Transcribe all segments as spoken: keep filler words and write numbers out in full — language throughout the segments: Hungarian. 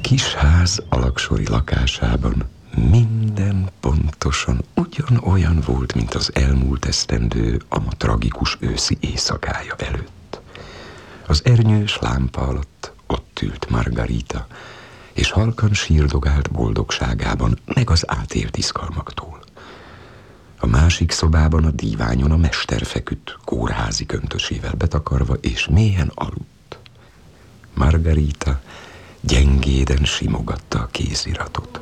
kis ház alaksori lakásában minden pontosan ugyanolyan volt, mint az elmúlt esztendő ama tragikus őszi éjszakája előtt. Az ernyős lámpa alatt ott ült Margarita, és halkan sírdogált boldogságában, meg az átélt izgalmaktól. A másik szobában a díványon a mester feküdt, kórházi köntösével betakarva, és mélyen aludt. Margarita gyengéden simogatta a kéziratot.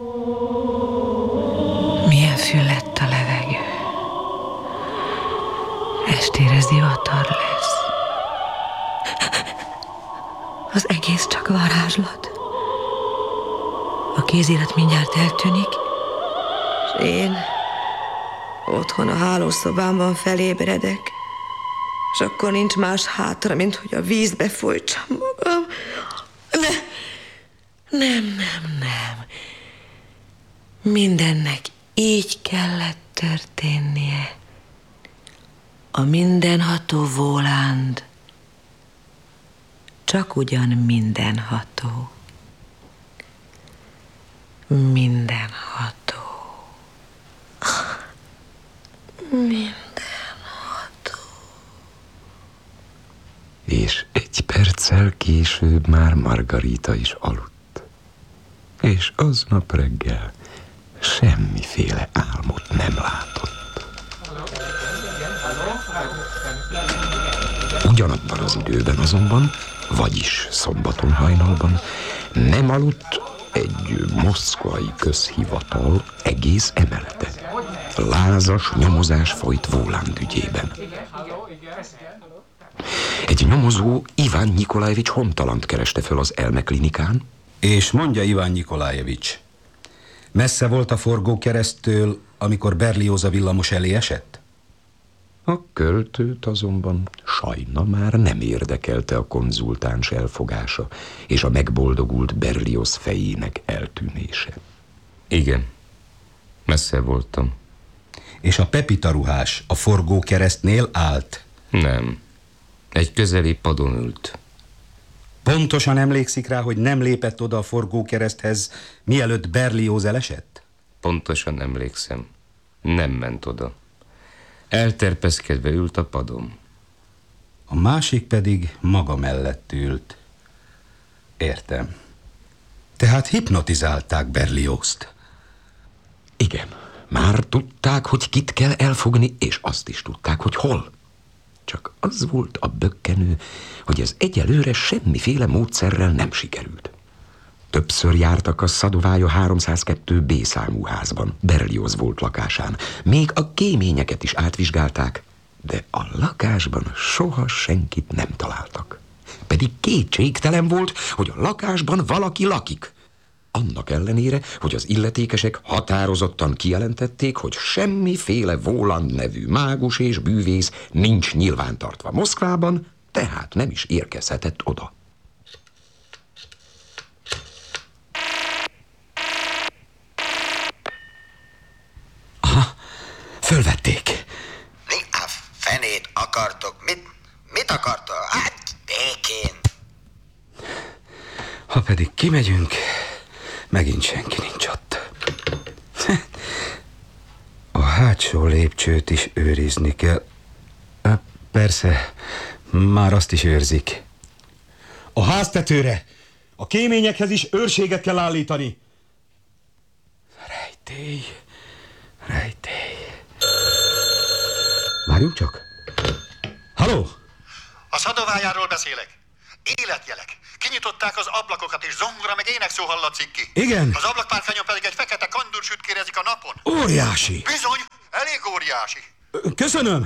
Milyen füllett a levegő. Estére zivatar lesz. Az egész csak varázslat. A kézirat mindjárt eltűnik, és én otthon a hálószobámban felébredek, és akkor nincs más hátra, mint hogy a vízbe folytsam magam. Ne, nem, nem, nem. Mindennek így kellett történnie. A mindenható Voland csak ugyan mindenható. Mindenható. Mindenható. És egy perccel később már Margarita is aludt. És aznap reggel semmiféle álmot nem látott. Ugyanabban az időben azonban, vagyis szombaton hajnalban nem aludt egy moszkvai közhivatal egész emelete. Lázas nyomozás folyt Voland ügyében. Egy nyomozó Iván Nyikolajevics Hontalant kereste föl az elmeklinikán. És mondja, Iván Nyikolajevics, messze volt a forgókereszttől, amikor Berlioz a villamos elé esett? A költőt azonban sajna már nem érdekelte a konzultáns elfogása és a megboldogult Berlioz fejének eltűnése. Igen, messze voltam. És a Pepita ruhás a forgókeresztnél állt? Nem, egy közeli padon ült. Pontosan emlékszik rá, hogy nem lépett oda a forgókereszthez, mielőtt Berlioz elesett? Pontosan emlékszem. Nem ment oda. Elterpeszkedve ült a padon. A másik pedig maga mellett ült. Értem. Tehát hipnotizálták Berliozt. Igen, már tudták, hogy kit kell elfogni, és azt is tudták, hogy hol. Csak az volt a bökkenő, hogy ez egyelőre semmiféle módszerrel nem sikerült. Többször jártak a Szadovája háromszázkettő bé számú házban, Berlioz volt lakásán. Még a kéményeket is átvizsgálták, de a lakásban soha senkit nem találtak. Pedig kétségtelen volt, hogy a lakásban valaki lakik. Annak ellenére, hogy az illetékesek határozottan kijelentették, hogy semmiféle Voland nevű mágus és bűvész nincs nyilvántartva Moszkvában, tehát nem is érkezhetett oda. Aha, fölvették. Mi a fenét akartok? Mit, mit akartok? Hát, békén. Ha pedig kimegyünk, megint senki nincs ott. A hátsó lépcsőt is őrizni kell. Persze, már azt is őrzik. A háztetőre, a kéményekhez is őrséget kell állítani. Rejtély, rejtély. Várjunk csak. Halló? A Szadovájáról beszélek. Életjelek. Kinyitották az ablakokat, és zongora meg énekszó hallatszik ki. Igen. Az ablakpárkányon pedig egy fekete kandur sütkérezik a napon. Óriási. Bizony, elég óriási. Köszönöm.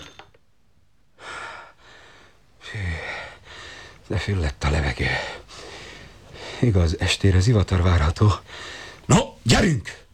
Fű, de füllett a levegő. Igaz, estére zivatar várható. No, gyerünk!